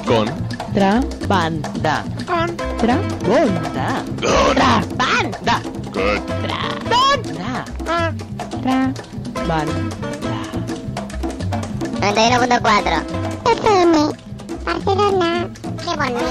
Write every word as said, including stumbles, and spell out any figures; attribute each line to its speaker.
Speaker 1: Contrabanda. Contrabanda. Contrabanda. Contrabanda. Contrabanda.
Speaker 2: noventa y uno punto cuatro. F M. Barcelona. Qué bonito.